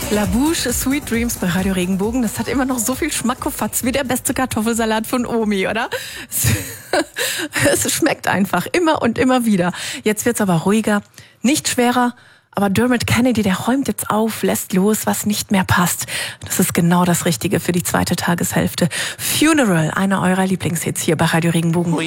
La Bouche, Sweet Dreams bei Radio Regenbogen. Das hat immer noch so viel Schmackofatz wie der beste Kartoffelsalat von Omi, oder? Es schmeckt einfach immer und immer wieder. Jetzt wird's aber ruhiger, nicht schwerer. Aber Dermot Kennedy, der räumt jetzt auf, lässt los, was nicht mehr passt. Das ist genau das Richtige für die zweite Tageshälfte. Funeral, einer eurer Lieblingshits hier bei Radio Regenbogen.